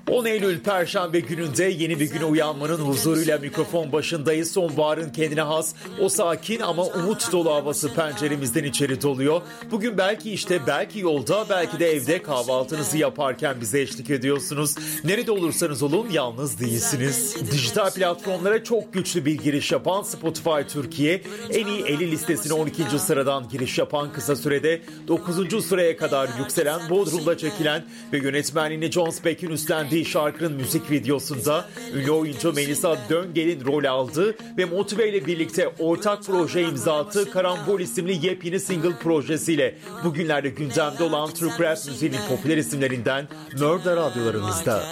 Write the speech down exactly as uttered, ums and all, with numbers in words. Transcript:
on Eylül Perşembe gününde yeni bir güne uyanmanın huzuruyla mikrofon başındayız. Sonbaharın kendine has o sakin ama umut dolu havası penceremizden içeri doluyor. Bugün belki işte, belki yolda, belki de evde kahvaltınızı yaparken bize eşlik ediyorsunuz. Nerede olursanız olun yalnız değilsiniz. Dijital platformlara çok güçlü bir giriş yapan Spotify Türkiye, en iyi elli listesine on ikinci sıradan giriş yapan, kısa sürede dokuzuncu sıraya kadar yükselen, Bodrum'da çekilen ve yönetmenliğini John Speck'in üstlendiği şarkının müzik videosunda ünlü oyuncu Melisa Döngel'in rol aldığı ve Motive ile birlikte ortak proje imza attığı Karambol isimli yepyeni single projesiyle bugünlerde gündemde olan Türk rap müziğinin popüler isimlerinden Murder radyolarımızda.